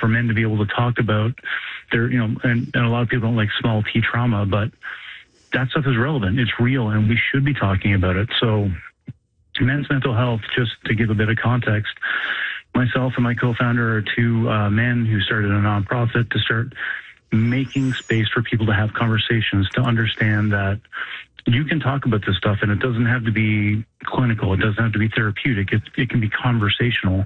for men to be able to talk about their, and a lot of people don't like small T trauma, but that stuff is relevant. It's real, and we should be talking about it. So men's mental health, just to give a bit of context, myself and my co-founder are two men who started a nonprofit to start making space for people to have conversations, to understand that you can talk about this stuff, and it doesn't have to be clinical. It doesn't have to be therapeutic. It can be conversational.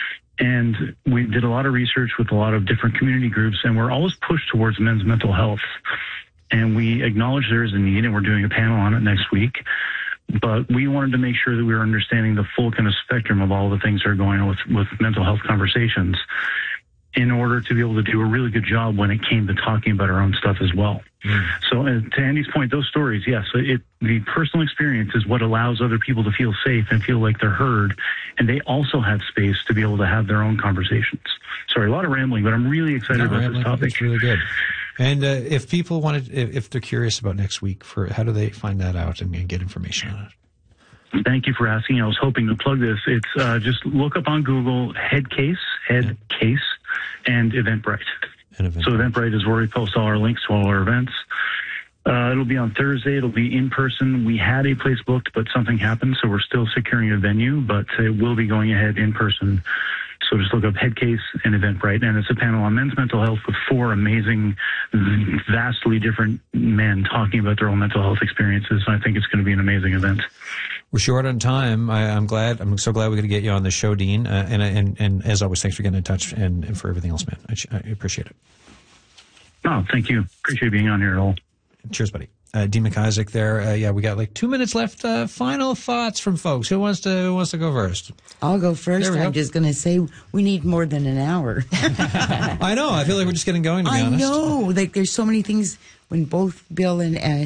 And we did a lot of research with a lot of different community groups, and we're always pushed towards men's mental health. And we acknowledge there is a need, and we're doing a panel on it next week. But we wanted to make sure that we were understanding the full kind of spectrum of all the things that are going on with mental health conversations in order to be able to do a really good job when it came to talking about our own stuff as well. So to Andy's point, those stories, yes, the personal experience is what allows other people to feel safe and feel like they're heard, and they also have space to be able to have their own conversations. Sorry, a lot of rambling, but I'm really excited about this topic. It's really good. And if people if they're curious about next week, how do they find that out and get information on it? Thank you for asking. I was hoping to plug this. It's just look up on Google Head Case, and Eventbrite. So Eventbrite is where we post all our links to all our events. It'll be on Thursday. It'll be in person. We had a place booked, but something happened, so we're still securing a venue, but it will be going ahead in person. So just look up Headcase and Eventbrite, and it's a panel on men's mental health with 4 amazing, vastly different men talking about their own mental health experiences. I think it's going to be an amazing event. We're short on time. I'm so glad we're going to get you on the show, Dean. And as always, thanks for getting in touch and for everything else, man. I appreciate it. Oh, thank you. Appreciate being on here at all. Cheers, buddy. Dean McIsaac there. We got like 2 minutes left. Final thoughts from folks. Who wants to go first? I'll go first. I'm just going to say we need more than an hour. I know. I feel like we're just getting going, to be honest. I know. Like there's so many things when both Bill and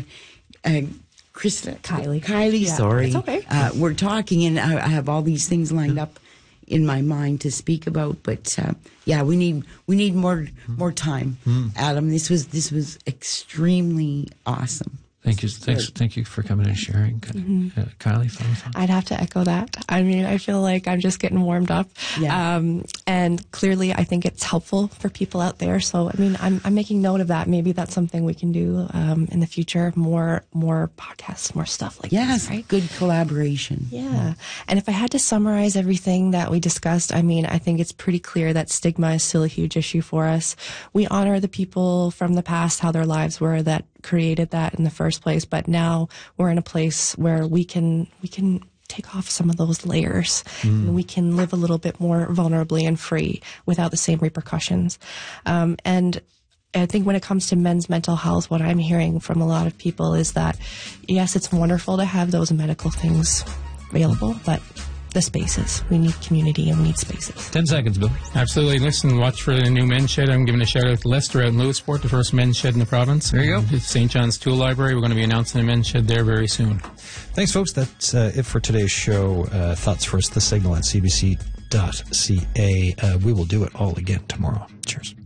Kylie, yeah, sorry. it's okay. We're talking, and I have all these things lined up in my mind to speak about. But we need more time, Adam. This was extremely awesome. Thank you. Thank you for coming and sharing. Kylie, final thoughts? I'd have to echo that. I mean, I feel like I'm just getting warmed up. Yeah. And clearly I think it's helpful for people out there. So, I mean, I'm making note of that. Maybe that's something we can do in the future. More podcasts, more stuff like this, right? Good collaboration. Yeah. And if I had to summarize everything that we discussed, I mean, I think it's pretty clear that stigma is still a huge issue for us. We honor the people from the past, how their lives were, that created that in the first place, but now we're in a place where we can take off some of those layers and we can live a little bit more vulnerably and free without the same repercussions. And I think when it comes to men's mental health, what I'm hearing from a lot of people is that, yes, it's wonderful to have those medical things available, but the spaces. We need community and we need spaces. 10 seconds, Bill. Absolutely. Listen, watch for the new men's shed. I'm giving a shout out to Lester out in Lewisport, the first men's shed in the province. There you go. It's St. John's Tool Library. We're going to be announcing a men's shed there very soon. Thanks, folks. That's it for today's show. Thoughts first, The Signal at cbc.ca. We will do it all again tomorrow. Cheers.